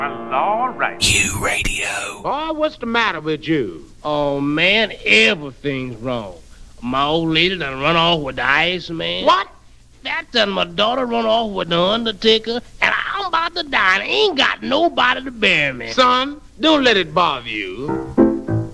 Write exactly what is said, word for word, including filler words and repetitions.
Well, all right. You radio. Boy, what's the matter with you? Oh, man, everything's wrong. My old lady done run off with the Iceman. What? That done my daughter run off with the Undertaker, and I'm about to die, and I ain't got nobody to bury me. Son, don't let it bother you.